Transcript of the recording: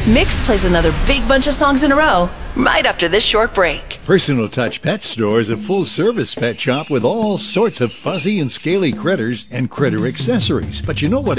Mix plays another big bunch of songs in a row right after this short break. Personal Touch Pet Store is a full-service pet shop with all sorts of fuzzy and scaly critters and critter accessories. But you know what